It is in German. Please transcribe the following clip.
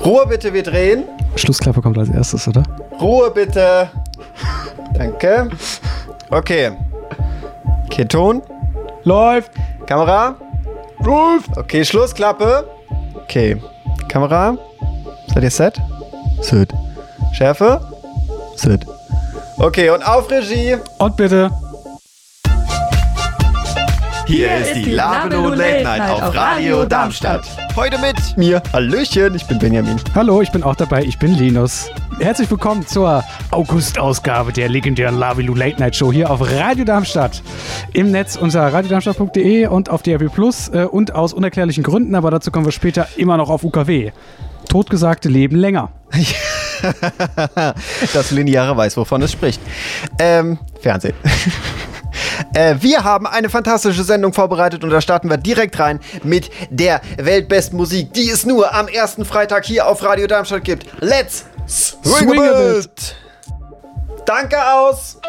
Ruhe bitte, wir drehen. Schlussklappe kommt als erstes, oder? Ruhe bitte. Danke. Okay. Okay, Ton. Läuft. Kamera. Läuft. Okay, Schlussklappe. Okay. Kamera. Seid ihr set? Set. Schärfe. Set. Okay, und auf Regie. Und bitte. Hier ist die Labelo Late Night auf Radio Darmstadt. Heute mit mir. Hallöchen, ich bin Benjamin. Hallo, ich bin auch dabei, ich bin Linus. Herzlich willkommen zur August-Ausgabe der legendären Labelo Late Night Show hier auf Radio Darmstadt. Im Netz unter radiodarmstadt.de und auf DRB Plus und aus unerklärlichen Gründen, aber dazu kommen wir später immer noch auf UKW. Totgesagte leben länger. Das Lineare weiß, wovon es spricht. Fernsehen. Wir haben eine fantastische Sendung vorbereitet und da starten wir direkt rein mit der weltbesten Musik, die es nur am ersten Freitag hier auf Radio Darmstadt gibt. Let's swing a bit! Danke aus!